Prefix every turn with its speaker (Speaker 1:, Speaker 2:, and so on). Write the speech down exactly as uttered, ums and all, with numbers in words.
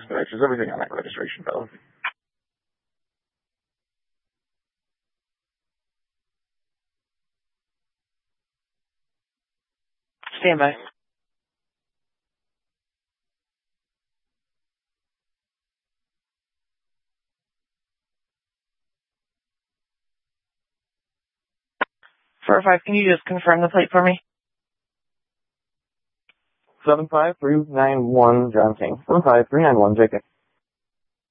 Speaker 1: scratches, everything on that registration bill.
Speaker 2: Stand by. four oh five, can you just confirm the plate for me?
Speaker 3: seven five three nine one John King. seven five three nine one J K.